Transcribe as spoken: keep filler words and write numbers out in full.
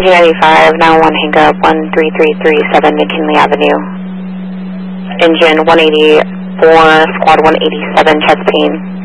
ninety-five, now one hang up, one three three three seven McKinley Avenue. Engine one eighty-four, squad one eighty-seven, chest pain.